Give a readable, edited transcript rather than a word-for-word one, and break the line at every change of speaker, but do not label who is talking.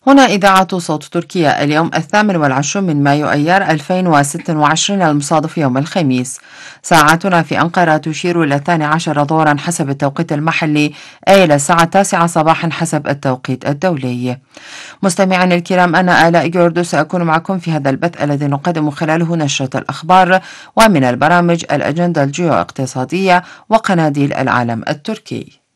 هنا إذاعة صوت تركيا. اليوم 28 من مايو أيار 2026 المصادف يوم الخميس. ساعتنا في أنقرة تشير إلى 12 ظهرا حسب التوقيت المحلي، أي إلى الساعة 9 صباحا حسب التوقيت الدولي. مستمعينا الكرام، أنا آلاء جوردو سأكون معكم في هذا البث الذي نقدم خلاله نشرة الأخبار ومن البرامج الأجندة الجيو اقتصادية وقناديل العالم التركي.